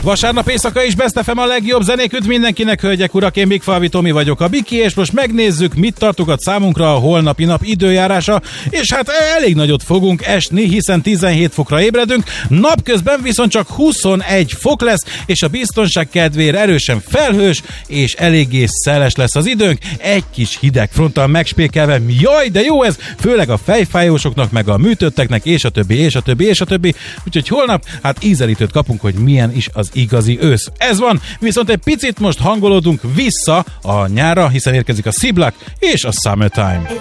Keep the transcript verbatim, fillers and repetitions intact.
Vasárnap éjszaka is Best ef em a legjobb zenék, üdv mindenkinek, hölgyek, urak, én Big Falvi Tomi vagyok, a Biki, és most megnézzük, mit tartogat számunkra a holnapi nap időjárása, és hát elég nagyot fogunk esni, hiszen tizenhét fokra ébredünk, napközben viszont csak huszonegy fok lesz, és a biztonság kedvére erősen felhős, és eléggé szeles lesz az időnk, egy kis hideg fronttal megspékelve, jaj, de jó ez, főleg a fejfájósoknak, meg a műtötteknek, és a többi, és a többi, és a többi, úgyhogy holnap hát ízelítőt kapunk, hogy milyen is az igazi ősz. Ez van, viszont egy picit most hangolódunk vissza a nyárra, hiszen érkezik a Sziblak és a Summertime.